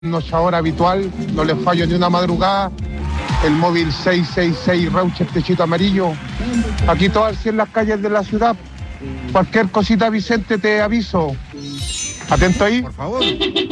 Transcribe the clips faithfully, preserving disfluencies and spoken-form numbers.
Nuestra hora habitual, no les fallo ni una madrugada. El móvil seis seis seis Raucher Techito Amarillo. Aquí todo al cien en las calles de la ciudad. Cualquier cosita, Vicente, te aviso. Atento ahí. Por favor.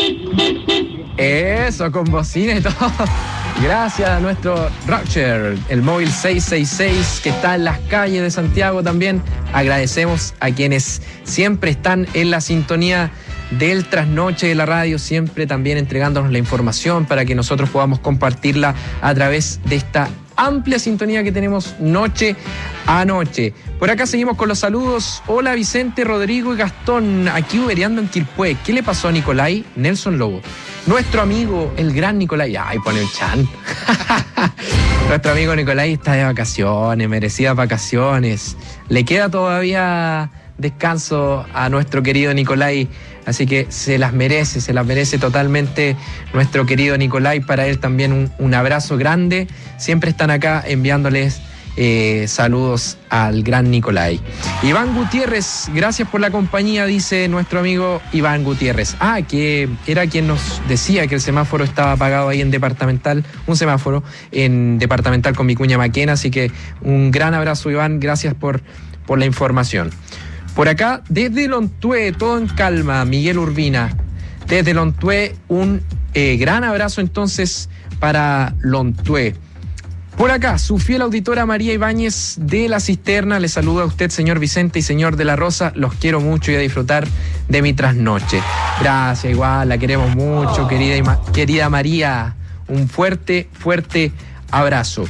Eso, con bocina y todo. Gracias a nuestro Raucher, el móvil seis seis seis que está en las calles de Santiago también. Agradecemos a quienes siempre están en la sintonía del trasnoche de la radio, siempre también entregándonos la información para que nosotros podamos compartirla a través de esta amplia sintonía que tenemos noche a noche. Por acá seguimos con los saludos. Hola Vicente, Rodrigo y Gastón, aquí ubereando en Quilpué. ¿Qué le pasó a Nicolai? Nelson Lobo. Nuestro amigo, el gran Nicolai. Ay, pone el chan. Nuestro amigo Nicolai está de vacaciones, merecidas vacaciones. Le queda todavía descanso a nuestro querido Nicolai, así que se las merece, se las merece totalmente nuestro querido Nicolai. Para él también un, un abrazo grande. Siempre están acá enviándoles eh, saludos al gran Nicolai. Iván Gutiérrez, gracias por la compañía, dice nuestro amigo Iván Gutiérrez. Ah, que era quien nos decía que el semáforo estaba apagado ahí en Departamental, un semáforo en Departamental con Vicuña Maquena, así que un gran abrazo, Iván, gracias por, por la información. Por acá, desde Lontué, todo en calma, Miguel Urbina. Desde Lontué, un eh, gran abrazo entonces para Lontué. Por acá, su fiel auditora María Ibáñez de La Cisterna. Le saluda a usted, señor Vicente y señor de la Rosa. Los quiero mucho y a disfrutar de mi trasnoche. Gracias, igual, la queremos mucho, querida, Ima- querida María. Un fuerte, fuerte abrazo.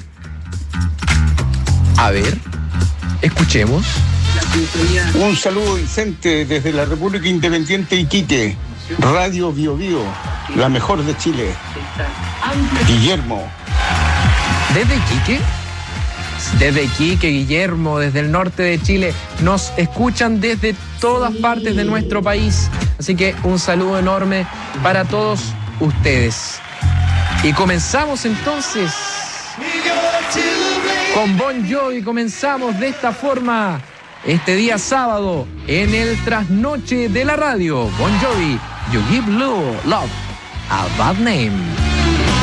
A ver, escuchemos. Un saludo, Vicente, desde la República Independiente Iquique, Radio Bio Bio, la mejor de Chile. Guillermo. ¿Desde Iquique? Desde Iquique, Guillermo, desde el norte de Chile. Nos escuchan desde todas partes de nuestro país. Así que un saludo enorme para todos ustedes. Y comenzamos entonces con Bon Jovi. Comenzamos de esta forma este día sábado en el trasnoche de la radio. Bon Jovi, You Give Love a Bad Name.